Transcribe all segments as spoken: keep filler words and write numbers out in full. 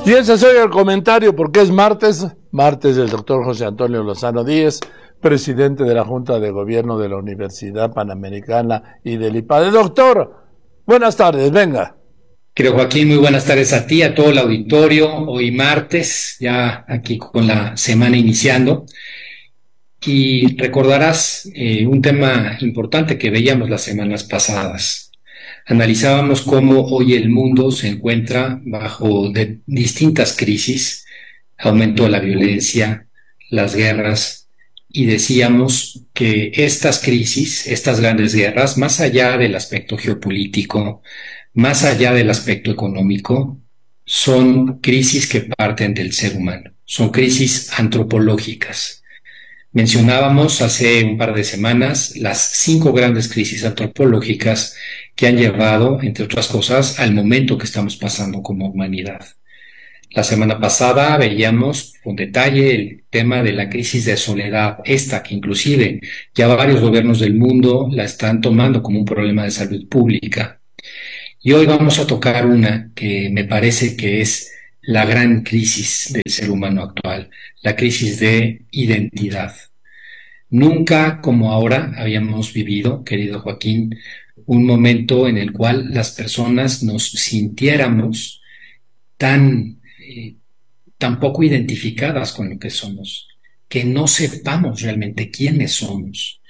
Y ese es hoy el comentario, porque es martes, martes del doctor José Antonio Lozano Díez, presidente de la Junta de Gobierno de la Universidad Panamericana y del I P A D E. Doctor, buenas tardes, venga. Querido Joaquín, muy buenas tardes a ti, a todo el auditorio. Hoy martes, ya aquí con la semana iniciando. Y recordarás eh, un tema importante que veíamos las semanas pasadas. Analizábamos cómo hoy el mundo se encuentra bajo de distintas crisis, aumento de la violencia, las guerras, y decíamos que estas crisis, estas grandes guerras, más allá del aspecto geopolítico, más allá del aspecto económico, son crisis que parten del ser humano, son crisis antropológicas. Mencionábamos hace un par de semanas las cinco grandes crisis antropológicas que han llevado, entre otras cosas, al momento que estamos pasando como humanidad. La semana pasada veíamos con detalle el tema de la crisis de soledad, esta que inclusive ya varios gobiernos del mundo la están tomando como un problema de salud pública. Y hoy vamos a tocar una que me parece que es la gran crisis del ser humano actual, la crisis de identidad. Nunca como ahora habíamos vivido, querido Joaquín, un momento en el cual las personas nos sintiéramos tan, eh, tan poco identificadas con lo que somos, que no sepamos realmente quiénes somos.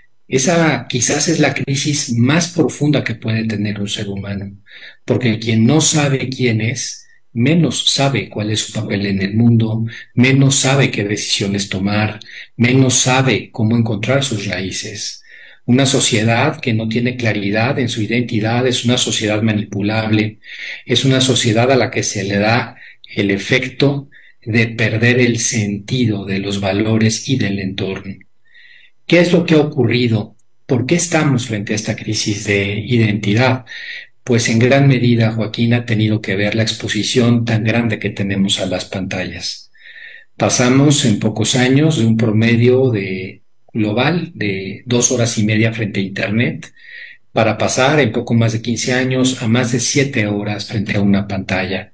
Esa quizás es la crisis más profunda que puede tener un ser humano, porque quien no sabe quién es, menos sabe cuál es su papel en el mundo, menos sabe qué decisiones tomar, menos sabe cómo encontrar sus raíces. Una sociedad que no tiene claridad en su identidad es una sociedad manipulable, es una sociedad a la que se le da el efecto de perder el sentido de los valores y del entorno. ¿Qué es lo que ha ocurrido? ¿Por qué estamos frente a esta crisis de identidad? Pues en gran medida, Joaquín, ha tenido que ver la exposición tan grande que tenemos a las pantallas. Pasamos en pocos años de un promedio de global de dos horas y media frente a Internet para pasar en poco más de quince años a más de siete horas frente a una pantalla.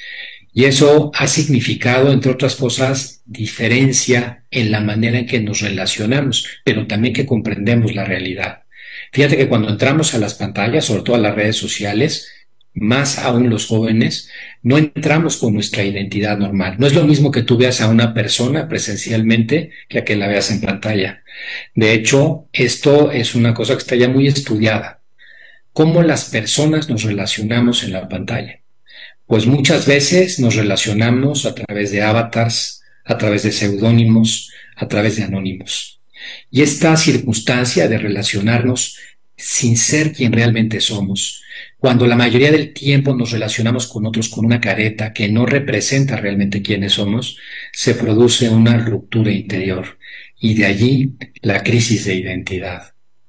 Y eso ha significado, entre otras cosas, diferencia en la manera en que nos relacionamos, pero también que comprendemos la realidad. Fíjate que cuando entramos a las pantallas, sobre todo a las redes sociales, más aún los jóvenes, no entramos con nuestra identidad normal. No es lo mismo que tú veas a una persona presencialmente que a que la veas en pantalla. De hecho, esto es una cosa que está ya muy estudiada. ¿Cómo las personas nos relacionamos en la pantalla? Pues muchas veces nos relacionamos a través de avatars, a través de seudónimos, a través de anónimos. Y esta circunstancia de relacionarnos sin ser quien realmente somos, cuando la mayoría del tiempo nos relacionamos con otros con una careta que no representa realmente quiénes somos, se produce una ruptura interior y de allí la crisis de identidad.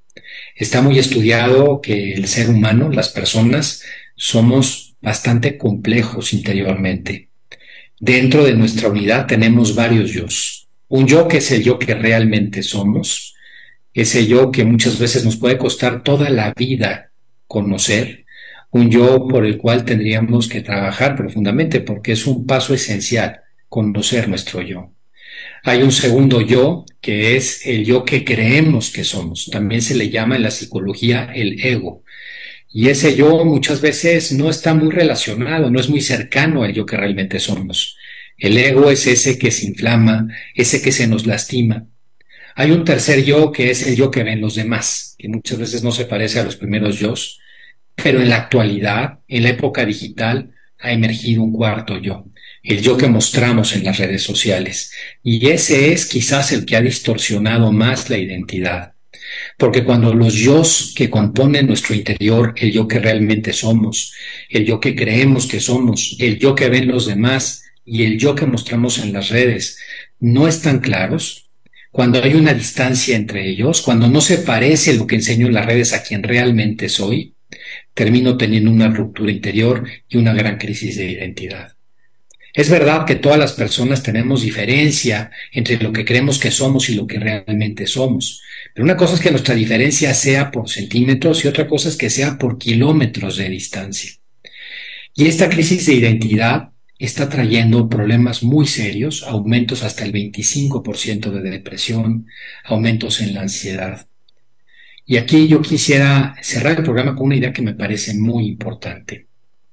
Está muy estudiado que el ser humano, las personas, somos bastante complejos interiormente. Dentro de nuestra unidad tenemos varios yos. Un yo que es el yo que realmente somos, ese yo que muchas veces nos puede costar toda la vida conocer, un yo por el cual tendríamos que trabajar profundamente porque es un paso esencial, conocer nuestro yo. Hay un segundo yo que es el yo que creemos que somos, también se le llama en la psicología el ego. Y ese yo muchas veces no está muy relacionado, no es muy cercano al yo que realmente somos. El ego es ese que se inflama, ese que se nos lastima. Hay un tercer yo que es el yo que ven los demás, que muchas veces no se parece a los primeros yos, pero en la actualidad, en la época digital, ha emergido un cuarto yo, el yo que mostramos en las redes sociales. Y ese es quizás el que ha distorsionado más la identidad. Porque cuando los yos que componen nuestro interior, el yo que realmente somos, el yo que creemos que somos, el yo que ven los demás y el yo que mostramos en las redes, no están claros, cuando hay una distancia entre ellos, cuando no se parece lo que enseño en las redes a quien realmente soy, termino teniendo una ruptura interior y una gran crisis de identidad. Es verdad que todas las personas tenemos diferencia entre lo que creemos que somos y lo que realmente somos. Pero una cosa es que nuestra diferencia sea por centímetros y otra cosa es que sea por kilómetros de distancia. Y esta crisis de identidad está trayendo problemas muy serios, aumentos hasta el veinticinco por ciento de depresión, aumentos en la ansiedad. Y aquí yo quisiera cerrar el programa con una idea que me parece muy importante.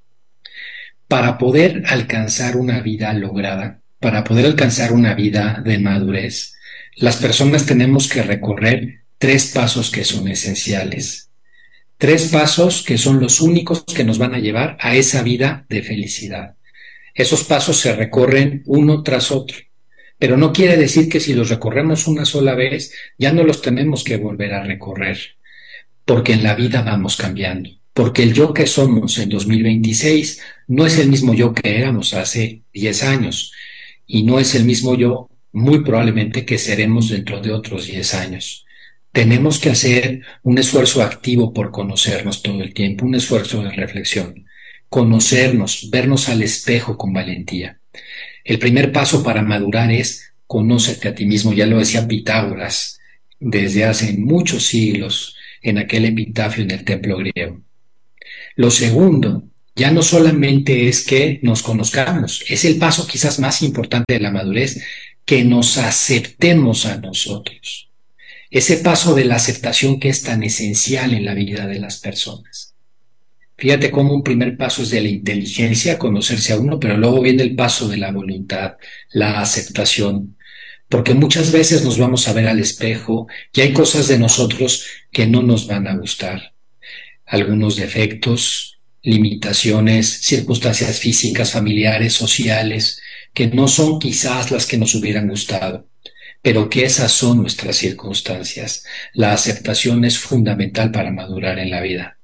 Para poder alcanzar una vida lograda, para poder alcanzar una vida de madurez, las personas tenemos que recorrer tres pasos que son esenciales. Tres pasos que son los únicos que nos van a llevar a esa vida de felicidad. Esos pasos se recorren uno tras otro, pero no quiere decir que si los recorremos una sola vez, ya no los tenemos que volver a recorrer, porque en la vida vamos cambiando, porque el yo que somos en dos mil veintiséis no es el mismo yo que éramos hace diez años, y no es el mismo yo muy probablemente que seremos dentro de otros diez años. Tenemos que hacer un esfuerzo activo por conocernos todo el tiempo, un esfuerzo de reflexión. Conocernos, vernos al espejo con valentía. El primer paso para madurar es conócete a ti mismo, ya lo decía Pitágoras desde hace muchos siglos en aquel epitafio en el templo griego. Lo segundo, ya no solamente es que nos conozcamos, es el paso quizás más importante de la madurez, que nos aceptemos a nosotros. Ese paso de la aceptación que es tan esencial en la vida de las personas. Fíjate cómo un primer paso es de la inteligencia, conocerse a uno, pero luego viene el paso de la voluntad, la aceptación, porque muchas veces nos vamos a ver al espejo y hay cosas de nosotros que no nos van a gustar. Algunos defectos, limitaciones, circunstancias físicas, familiares, sociales, que no son quizás las que nos hubieran gustado, pero que esas son nuestras circunstancias. La aceptación es fundamental para madurar en la vida.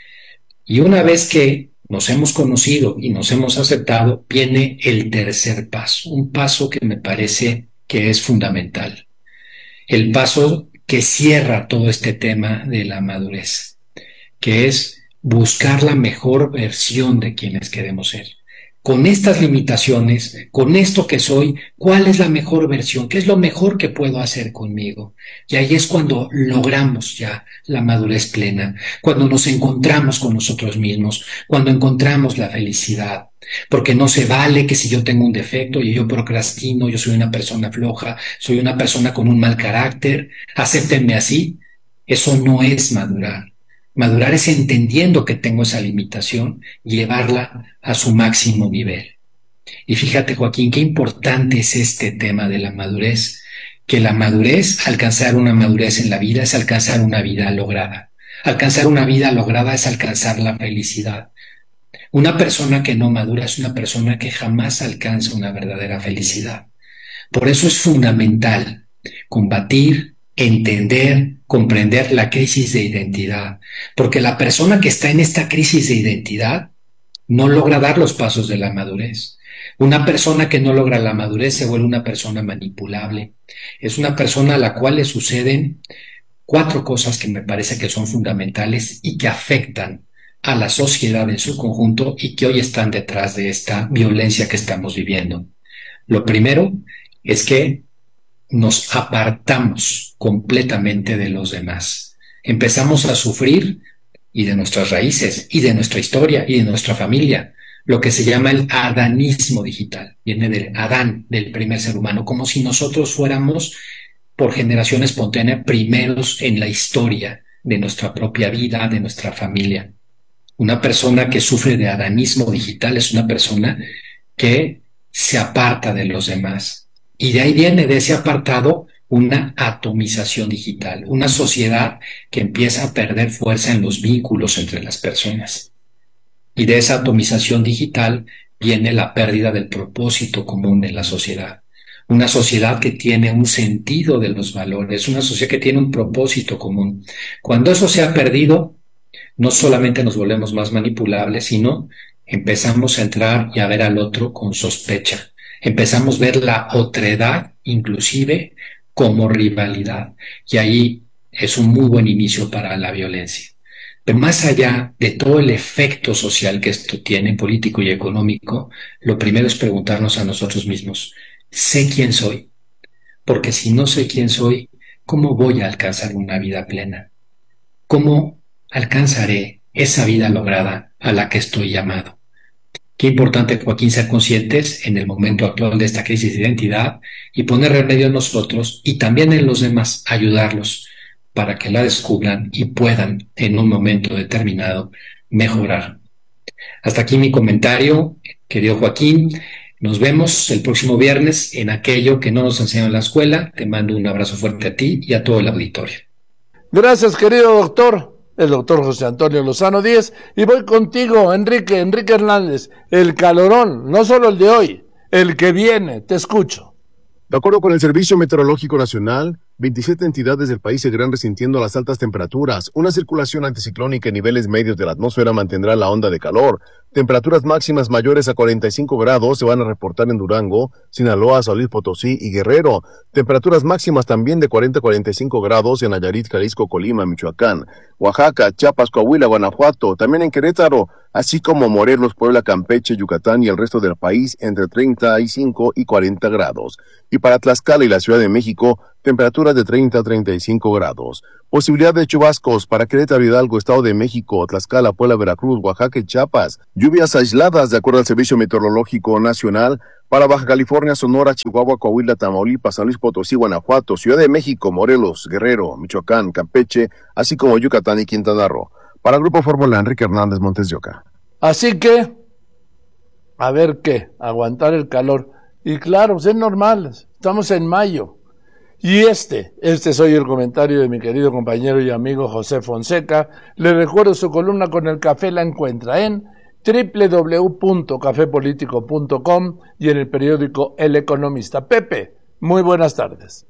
Y una vez que nos hemos conocido y nos hemos aceptado, viene el tercer paso, un paso que me parece que es fundamental. El paso que cierra todo este tema de la madurez, que es buscar la mejor versión de quienes queremos ser. Con estas limitaciones, con esto que soy, ¿cuál es la mejor versión? ¿Qué es lo mejor que puedo hacer conmigo? Y ahí es cuando logramos ya la madurez plena, cuando nos encontramos con nosotros mismos, cuando encontramos la felicidad. Porque no se vale que si yo tengo un defecto y yo procrastino, yo soy una persona floja, soy una persona con un mal carácter, acéptenme así. Eso no es madurar. Madurar es entendiendo que tengo esa limitación, llevarla a su máximo nivel. Y fíjate, Joaquín, qué importante es este tema de la madurez, que la madurez, alcanzar una madurez en la vida es alcanzar una vida lograda. Alcanzar una vida lograda es alcanzar la felicidad. Una persona que no madura es una persona que jamás alcanza una verdadera felicidad. Por eso es fundamental combatir, entender, comprender la crisis de identidad, porque la persona que está en esta crisis de identidad no logra dar los pasos de la madurez. Una persona que no logra la madurez se vuelve una persona manipulable. Es una persona a la cual le suceden cuatro cosas que me parece que son fundamentales y que afectan a la sociedad en su conjunto y que hoy están detrás de esta violencia que estamos viviendo. Lo primero es que nos apartamos completamente de los demás. Empezamos a sufrir y de nuestras raíces, y de nuestra historia, y de nuestra familia, lo que se llama el adanismo digital. Viene del Adán, del primer ser humano, como si nosotros fuéramos, por generación espontánea, primeros en la historia de nuestra propia vida, de nuestra familia. Una persona que sufre de adanismo digital es una persona que se aparta de los demás. Y de ahí viene, de ese apartado, una atomización digital, una sociedad que empieza a perder fuerza en los vínculos entre las personas. Y de esa atomización digital viene la pérdida del propósito común en la sociedad. Una sociedad que tiene un sentido de los valores, una sociedad que tiene un propósito común. Cuando eso se ha perdido, no solamente nos volvemos más manipulables, sino empezamos a entrar y a ver al otro con sospecha. Empezamos a ver la otredad, inclusive, como rivalidad. Y ahí es un muy buen inicio para la violencia. Pero más allá de todo el efecto social que esto tiene, político y económico, lo primero es preguntarnos a nosotros mismos, ¿sé quién soy? Porque si no sé quién soy, ¿cómo voy a alcanzar una vida plena? ¿Cómo alcanzaré esa vida lograda a la que estoy llamado? Qué importante, Joaquín, ser conscientes en el momento actual de esta crisis de identidad y poner remedio en nosotros y también en los demás, ayudarlos para que la descubran y puedan en un momento determinado mejorar. Hasta aquí mi comentario, querido Joaquín. Nos vemos el próximo viernes en aquello que no nos enseñó en la escuela. Te mando un abrazo fuerte a ti y a todo el auditorio. Gracias, querido doctor, el doctor José Antonio Lozano Díez. Y voy contigo, Enrique, Enrique Hernández. El calorón, no solo el de hoy, el que viene. Te escucho. De acuerdo con el Servicio Meteorológico Nacional, veintisiete entidades del país seguirán resintiendo las altas temperaturas. Una circulación anticiclónica en niveles medios de la atmósfera mantendrá la onda de calor. Temperaturas máximas mayores a cuarenta y cinco grados se van a reportar en Durango, Sinaloa, San Luis Potosí y Guerrero. Temperaturas máximas también de cuarenta a cuarenta y cinco grados en Nayarit, Jalisco, Colima, Michoacán, Oaxaca, Chiapas, Coahuila, Guanajuato, también en Querétaro, así como Morelos, Puebla, Campeche, Yucatán y el resto del país entre treinta y cinco y cuarenta grados. Y para Tlaxcala y la Ciudad de México, temperaturas de treinta a treinta y cinco grados. Posibilidad de chubascos para Querétaro, Hidalgo, Estado de México, Tlaxcala, Puebla, Veracruz, Oaxaca y Chiapas. Lluvias aisladas de acuerdo al Servicio Meteorológico Nacional para Baja California, Sonora, Chihuahua, Coahuila, Tamaulipas, San Luis Potosí, Guanajuato, Ciudad de México, Morelos, Guerrero, Michoacán, Campeche, así como Yucatán y Quintana Roo. Para el Grupo Fórmula, Enrique Hernández, Montes de Oca. Así que, a ver qué, aguantar el calor. Y claro, pues es normal, estamos en mayo. Y este, este es hoy el comentario de mi querido compañero y amigo José Fonseca. Le recuerdo su columna con el café, la encuentra en doble u doble u doble u punto café político punto com y en el periódico El Economista. Pepe, muy buenas tardes.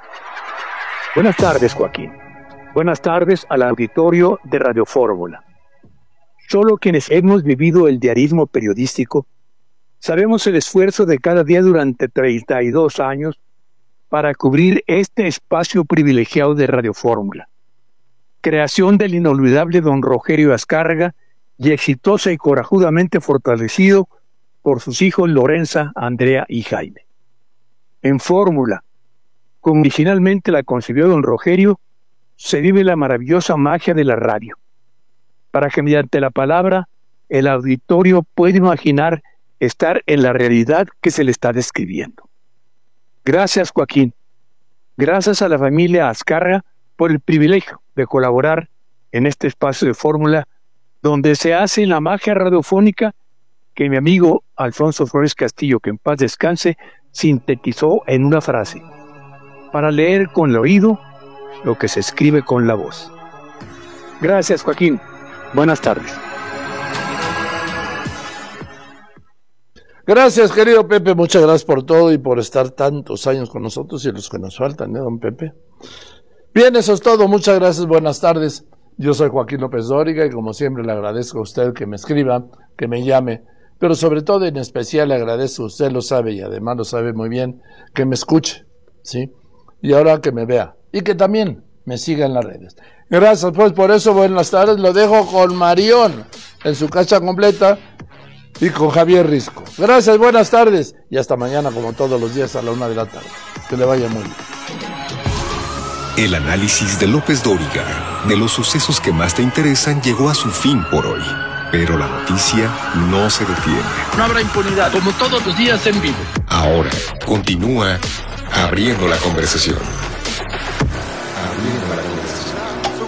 Buenas tardes, Joaquín. Buenas tardes al auditorio de Radio Fórmula. Solo quienes hemos vivido el diarismo periodístico sabemos el esfuerzo de cada día durante treinta y dos años para cubrir este espacio privilegiado de Radio Fórmula. Creación del inolvidable don Rogelio Azcárraga y exitosa y corajudamente fortalecido por sus hijos Lorenza, Andrea y Jaime. En Fórmula, como originalmente la concibió don Rogelio, se vive la maravillosa magia de la radio, para que mediante la palabra el auditorio pueda imaginar estar en la realidad que se le está describiendo. Gracias, Joaquín. Gracias a la familia Azcárraga por el privilegio de colaborar en este espacio de Fórmula, donde se hace la magia radiofónica que mi amigo Alfonso Flores Castillo, que en paz descanse, sintetizó en una frase: para leer con el oído lo que se escribe con la voz. Gracias, Joaquín. Buenas tardes. Gracias, querido Pepe, muchas gracias por todo y por estar tantos años con nosotros y los que nos faltan, ¿eh, don Pepe? Bien, eso es todo, muchas gracias, buenas tardes. Yo soy Joaquín López Dóriga y como siempre le agradezco a usted que me escriba, que me llame, pero sobre todo en especial le agradezco, usted lo sabe y además lo sabe muy bien, que me escuche, ¿sí? Y ahora que me vea y que también me siga en las redes. Gracias, pues por eso, buenas tardes, lo dejo con Marión en su casa completa y con Javier Risco. Gracias, buenas tardes y hasta mañana como todos los días a la una de la tarde. Que le vaya muy bien. El análisis de López Dóriga de los sucesos que más te interesan llegó a su fin por hoy. Pero la noticia no se detiene. No habrá impunidad, como todos los días en vivo. Ahora continúa abriendo la conversación.